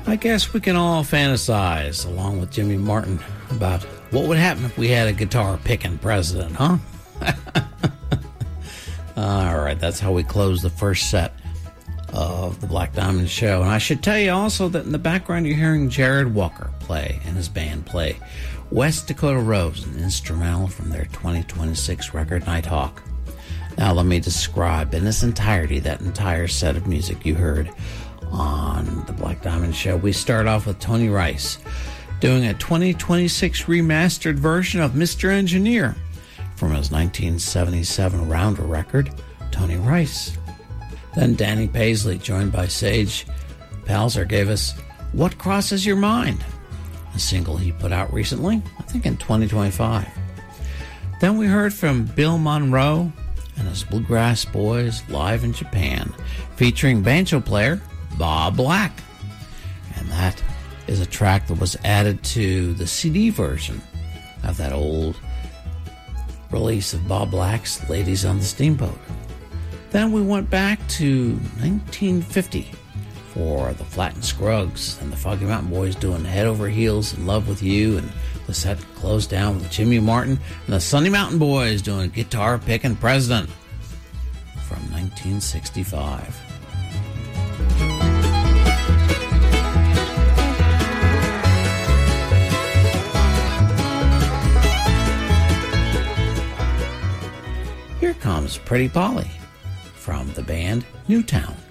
I guess we can all fantasize, along with Jimmy Martin, about what would happen if we had a guitar-picking president, huh? All right, that's how we close the first set of the Black Diamond Show. And I should tell you also that in the background you're hearing Jared Walker play and his band play West Dakota Rose, an instrumental from their 2026 record Nighthawk. Now let me describe in its entirety that entire set of music you heard on the Black Diamond Show. We start off with Tony Rice doing a 2026 remastered version of Mr. Engineer from his 1977 Rounder record, Tony Rice. Then Danny Paisley, joined by Sage Palzer, gave us What Crosses Your Mind, a single he put out recently, I think in 2025. Then we heard from Bill Monroe and his Bluegrass Boys live in Japan, featuring banjo player Bob Black. And that is a track that was added to the CD version of that old release of Bob Black's Ladies on the Steamboat. Then we went back to 1950 for the Flattened Scruggs and the Foggy Mountain Boys doing Head Over Heels in Love with You, and the set closed down with Jimmy Martin and the Sunny Mountain Boys doing Guitar Pickin' President from 1965. Here comes Pretty Polly from the band Newtown.